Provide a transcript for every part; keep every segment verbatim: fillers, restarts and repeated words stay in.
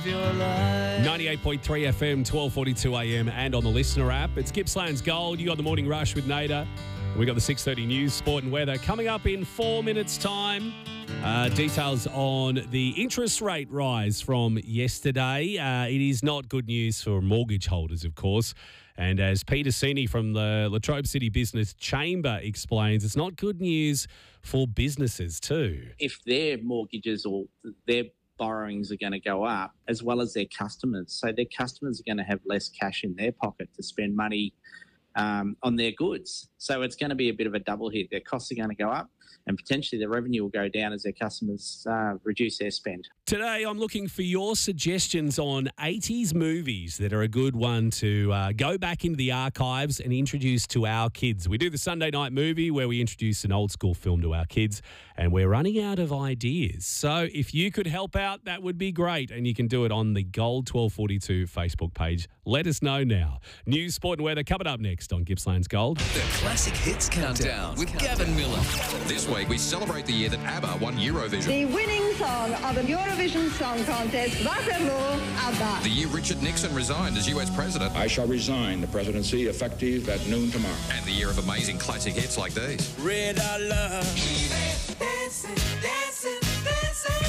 your life. ninety-eight point three F M, twelve forty-two A M, and on the Listener app. It's Gippsland's Gold. You got the Morning Rush with Nader. We got the six thirty news, sport and weather coming up in four minutes' time. Uh, details on the interest rate rise from yesterday. Uh, it is not good news for mortgage holders, of course. And as Peter Cini from the Latrobe City Business Chamber explains, it's not good news for businesses too. If their mortgages or their borrowings are going to go up, as well as their customers, so their customers are going to have less cash in their pocket to spend money um, on their goods. So it's going to be a bit of a double hit. Their costs are going to go up, and potentially their revenue will go down as their customers uh, reduce their spend. Today, I'm looking for your suggestions on eighties movies that are a good one to uh, go back into the archives and introduce to our kids. We do the Sunday night movie where we introduce an old school film to our kids, and we're running out of ideas. So if you could help out, that would be great. And you can do it on the Gold twelve forty-two Facebook page. Let us know now. News, sport and weather coming up next on Gippsland's Gold. The Classic Hits Countdown with Gavin Miller. This week we celebrate the year that ABBA won Eurovision. The winning song of the Eurovision Song Contest, Waterloo, ABBA. The year Richard Nixon resigned as U S President. I shall resign the presidency effective at noon tomorrow. And the year of amazing classic hits like these. Red I love. Dancing, dancing, dancing.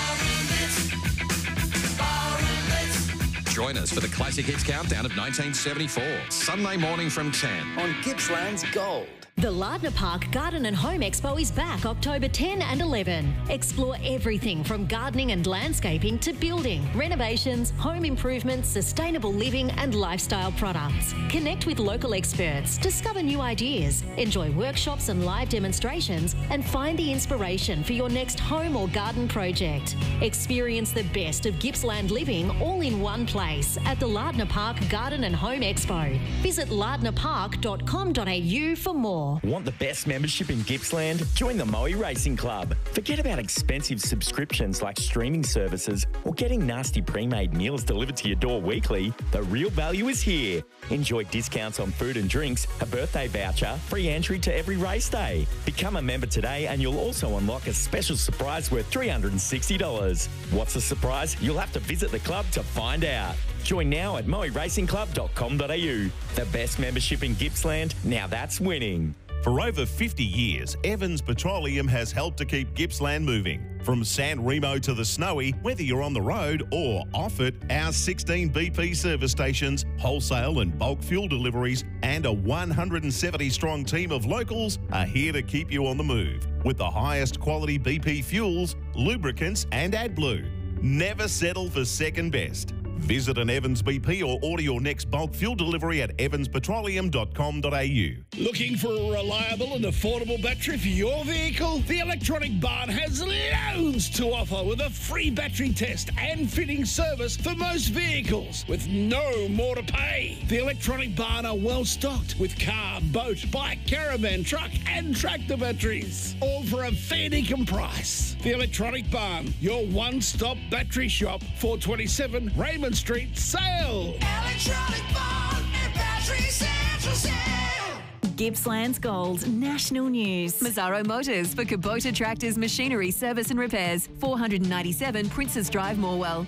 Join us for the Classic Hits Countdown of nineteen seventy-four. Sunday morning from ten. On Gippsland's Gold. The Lardner Park Garden and Home Expo is back October tenth and eleventh. Explore everything from gardening and landscaping to building, renovations, home improvements, sustainable living and lifestyle products. Connect with local experts, discover new ideas, enjoy workshops and live demonstrations, and find the inspiration for your next home or garden project. Experience the best of Gippsland living all in one place at the Lardner Park Garden and Home Expo. Visit lardner park dot com dot a u for more. Want the best membership in Gippsland? Join the Moe Racing Club. Forget about expensive subscriptions like streaming services or getting nasty pre-made meals delivered to your door weekly. The real value is here. Enjoy discounts on food and drinks, a birthday voucher, free entry to every race day. Become a member today and you'll also unlock a special surprise worth three hundred sixty dollars. What's the surprise? You'll have to visit the club to find out. Join now at moe racing club dot com dot a u. The best membership in Gippsland, now that's winning. For over fifty years, Evans Petroleum has helped to keep Gippsland moving. From San Remo to the Snowy, whether you're on the road or off it, our sixteen B P service stations, wholesale and bulk fuel deliveries, and a one hundred seventy strong team of locals are here to keep you on the move with the highest quality B P fuels, lubricants and AdBlue. Never settle for second best. Visit an Evans B P or order your next bulk fuel delivery at evans petroleum dot com dot a u. Looking for a reliable and affordable battery for your vehicle? The Electronic Barn has loads to offer with a free battery test and fitting service for most vehicles with no more to pay. The Electronic Barn are well stocked with car, boat, bike, caravan, truck and tractor batteries, all for a fair dinkum price. The Electronic Barn, your one-stop battery shop, four twenty-seven Raymond Street, Sale. Electronic Barn and Battery Central Sale. Gippsland's Gold National News. Mazzaro Motors for Kubota Tractors, Machinery, Service and Repairs. four ninety-seven Princess Drive, Morwell.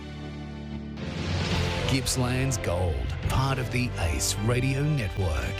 Gippsland's Gold, part of the Ace Radio Network.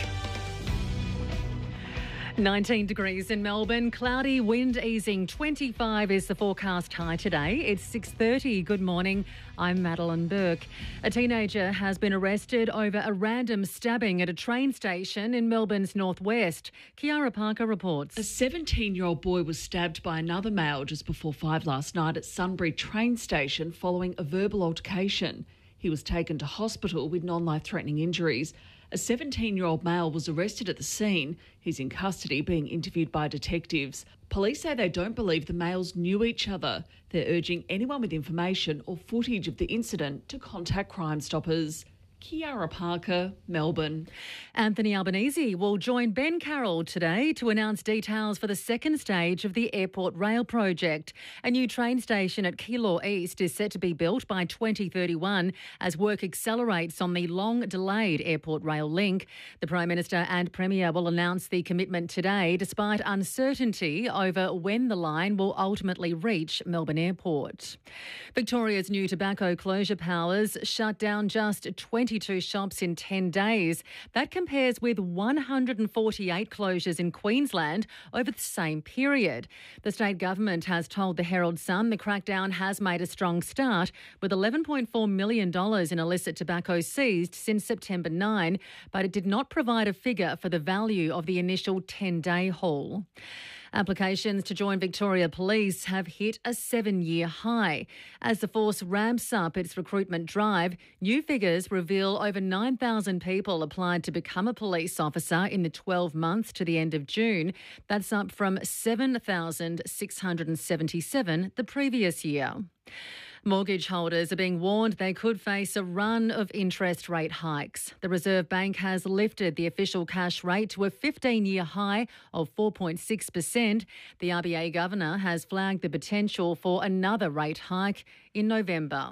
nineteen degrees in Melbourne, cloudy, wind easing. twenty-five is the forecast high today. It's six thirty. Good morning. I'm Madeline Burke. A teenager has been arrested over a random stabbing at a train station in Melbourne's northwest. Kiara Parker reports. A seventeen-year-old boy was stabbed by another male just before five last night at Sunbury train station following a verbal altercation. He was taken to hospital with non-life-threatening injuries. A seventeen-year-old male was arrested at the scene. He's in custody being interviewed by detectives. Police say they don't believe the males knew each other. They're urging anyone with information or footage of the incident to contact Crime Stoppers. Kiara Parker, Melbourne. Anthony Albanese will join Ben Carroll today to announce details for the second stage of the Airport Rail project. A new train station at Keilor East is set to be built by twenty thirty-one as work accelerates on the long-delayed Airport Rail link. The Prime Minister and Premier will announce the commitment today, despite uncertainty over when the line will ultimately reach Melbourne Airport. Victoria's new tobacco closure powers shut down just twenty-two shops in ten days. That compares with one hundred forty-eight closures in Queensland over the same period. The state government has told the Herald Sun the crackdown has made a strong start, with eleven point four million dollars in illicit tobacco seized since September ninth, but it did not provide a figure for the value of the initial ten-day haul. Applications to join Victoria Police have hit a seven-year high. As the force ramps up its recruitment drive, new figures reveal over nine thousand people applied to become a police officer in the twelve months to the end of June. That's up from seven thousand six hundred seventy-seven the previous year. Mortgage holders are being warned they could face a run of interest rate hikes. The Reserve Bank has lifted the official cash rate to a fifteen-year high of four point six percent. The R B A Governor has flagged the potential for another rate hike in November.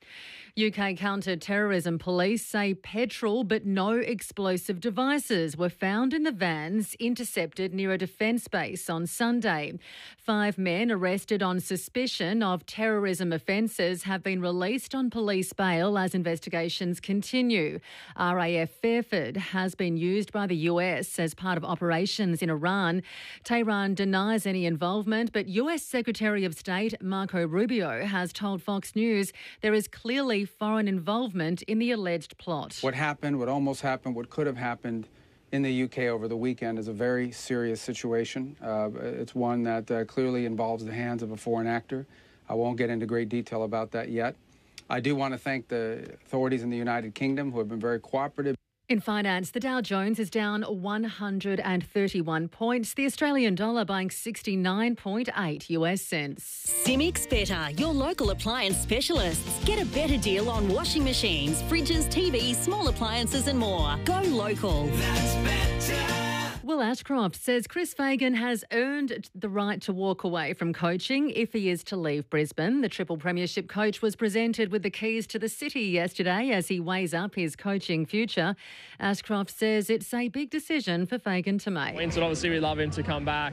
U K counter-terrorism police say petrol but no explosive devices were found in the vans intercepted near a defence base on Sunday. Five men arrested on suspicion of terrorism offences have been released on police bail as investigations continue. R A F Fairford has been used by the U S as part of operations in Iran. Tehran denies any involvement, but U S Secretary of State Marco Rubio has told Fox News there is clearly foreign involvement in the alleged plot. What happened, what almost happened, what could have happened in the U K over the weekend is a very serious situation. Uh, it's one that uh, clearly involves the hands of a foreign actor. I won't get into great detail about that yet. I do want to thank the authorities in the United Kingdom who have been very cooperative. In finance, the Dow Jones is down one hundred thirty-one points. The Australian dollar buying sixty-nine point eight U S cents. Simics Better, your local appliance specialists. Get a better deal on washing machines, fridges, T Vs, small appliances and more. Go local. That's better. Will Ashcroft says Chris Fagan has earned the right to walk away from coaching if he is to leave Brisbane. The triple premiership coach was presented with the keys to the city yesterday as he weighs up his coaching future. Ashcroft says it's a big decision for Fagan to make. Winston, obviously we'd love him to come back.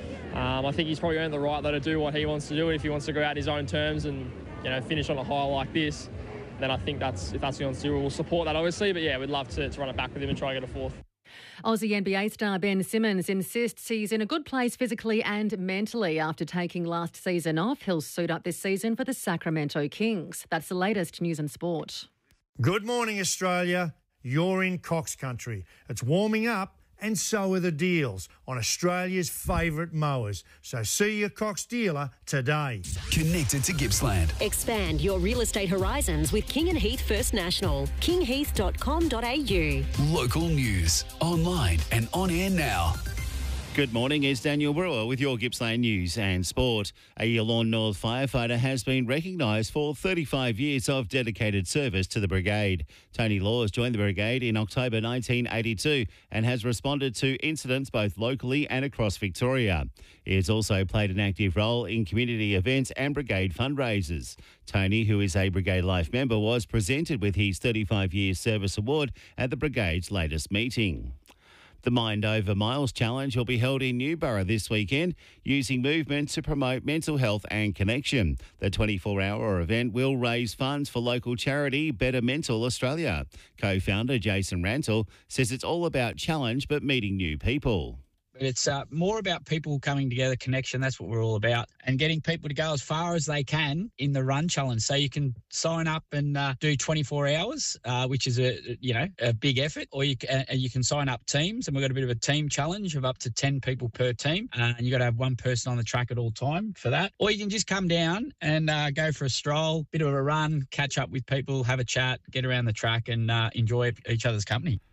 Um, I think he's probably earned the right though to do what he wants to do, and if he wants to go out his own terms and, you know, finish on a high like this, then I think that's if that's what he wants to do, we'll support that obviously. But yeah, we'd love to, to run it back with him and try and get a fourth. Aussie N B A star Ben Simmons insists he's in a good place physically and mentally after taking last season off. He'll suit up this season for the Sacramento Kings. That's the latest news and sport. Good morning, Australia. You're in Cox Country. It's warming up and so are the deals on Australia's favourite mowers. So see your Cox dealer today. Connected to Gippsland. Expand your real estate horizons with King and Heath First National. king heath dot com dot a u. Local news, online and on air now. Good morning, it's Daniel Brewer with your Gippsland news and sport. A Yallourn North firefighter has been recognised for thirty-five years of dedicated service to the brigade. Tony Laws joined the brigade in October nineteen eighty-two and has responded to incidents both locally and across Victoria. He has also played an active role in community events and brigade fundraisers. Tony, who is a Brigade Life member, was presented with his thirty-five year service award at the brigade's latest meeting. The Mind Over Miles Challenge will be held in Newborough this weekend, using movement to promote mental health and connection. The twenty-four hour event will raise funds for local charity Better Mental Australia. Co-founder Jason Rantle says it's all about challenge but meeting new people. It's uh, more about people coming together, connection. That's what we're all about, and getting people to go as far as they can in the run challenge. So you can sign up and uh, do twenty-four hours, uh, which is a you know a big effort, or you can, uh, you can sign up teams, and we've got a bit of a team challenge of up to ten people per team, uh, and you got to have one person on the track at all time for that. Or you can just come down and uh, go for a stroll, bit of a run, catch up with people, have a chat, get around the track, and uh, enjoy each other's company.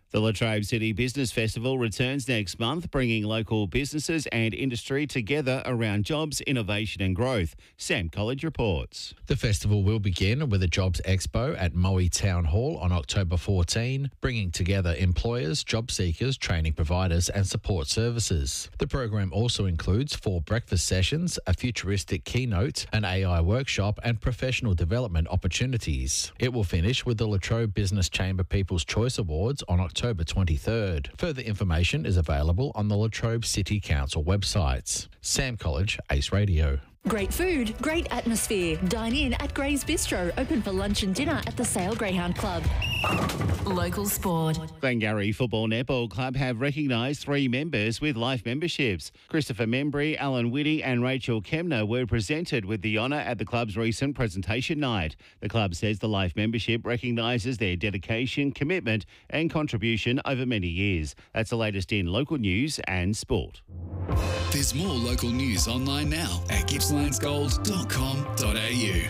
The Latrobe City Business Festival returns next month, bringing local businesses and industry together around jobs, innovation and growth. Sam College reports. The festival will begin with a Jobs Expo at Moe Town Hall on October fourteenth, bringing together employers, job seekers, training providers and support services. The program also includes four breakfast sessions, a futuristic keynote, an A I workshop and professional development opportunities. It will finish with the Latrobe Business Chamber People's Choice Awards on October October twenty-third. Further information is available on the Latrobe City Council websites. Sam College, Ace Radio. Great food, great atmosphere. Dine in at Gray's Bistro, open for lunch and dinner at the Sale Greyhound Club. Local sport. Glengarry Football Netball Club have recognised three members with life memberships. Christopher Membry, Alan Whitty and Rachel Kemner were presented with the honour at the club's recent presentation night. The club says the life membership recognises their dedication, commitment and contribution over many years. That's the latest in local news and sport. There's more local news online now at gippslands gold dot com dot a u.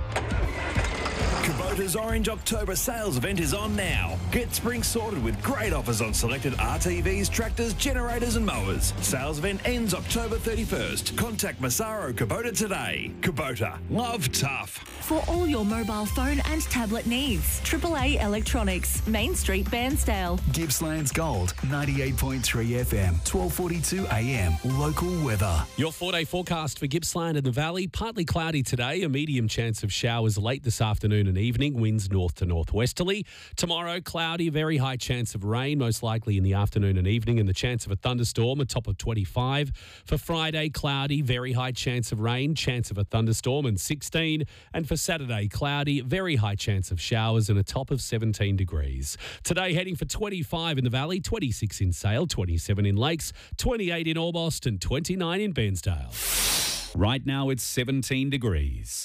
Kubota's Orange October sales event is on now. Get spring sorted with great offers on selected R T Vs, tractors, generators and mowers. Sales event ends October thirty-first. Contact Massaro Kubota today. Kubota, love tough. For all your mobile phone and tablet needs, triple A Electronics, Main Street, Bairnsdale. Gippslands Gold, ninety-eight point three F M, twelve forty-two A M, local weather. Your four-day forecast for Gippsland and the Valley. Partly cloudy today, a medium chance of showers late this afternoon and evening, winds north to northwesterly. Tomorrow, cloudy, very high chance of rain, most likely in the afternoon and evening, and the chance of a thunderstorm, a top of twenty-five. For Friday, cloudy, very high chance of rain, chance of a thunderstorm, and sixteen. And for Saturday, cloudy, very high chance of showers, and a top of seventeen degrees. Today, heading for twenty-five in the Valley, twenty-six in Sale, twenty-seven in Lakes, twenty-eight in Orbost, and twenty-nine in Bairnsdale. Right now, it's seventeen degrees.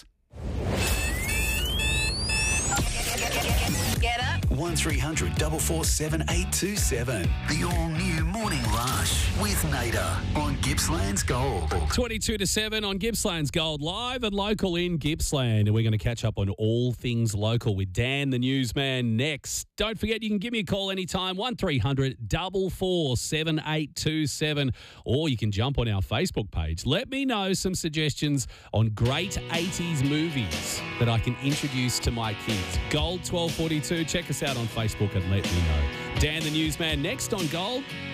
Get up. one three hundred four four seven eight two seven. The all-new Morning Rush with Nader on Gippsland's Gold. twenty-two to seven on Gippsland's Gold, live and local in Gippsland. And we're going to catch up on all things local with Dan, the newsman, next. Don't forget, you can give me a call anytime, one three hundred four four seven eight two seven. Or you can jump on our Facebook page. Let me know some suggestions on great eighties movies that I can introduce to my kids. Gold twelve forty-two. Check us out on Facebook and let me know. Dan, the newsman, next on Gold.